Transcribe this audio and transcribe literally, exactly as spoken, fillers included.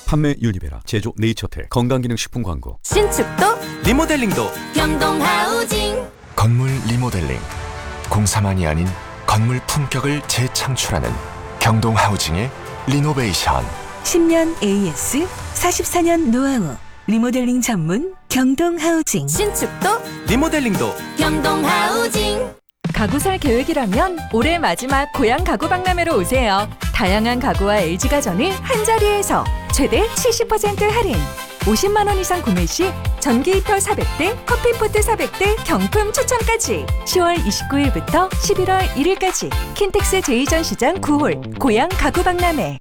판매 유니베라, 제조 네이처텍, 건강기능식품 광고. 신축도 리모델링도 경동하우징. 건물 리모델링, 공사만이 아닌 건물 품격을 재창출하는 경동하우징의 리노베이션. 십 년 에이에스, 사십사 년 노하우, 리모델링 전문 경동하우징. 신축도 리모델링도 경동하우징. 가구 살 계획이라면 올해 마지막 고향 가구 박람회로 오세요. 다양한 가구와 엘지가전을 한자리에서 최대 칠십 퍼센트 할인. 오십만 원 이상 구매 시 전기 히터 사백 대, 커피포트 사백 대 경품 추첨까지. 시월 이십구 일부터 십일월 일 일까지 킨텍스 제이 전시장 구 홀 고향 가구 박람회.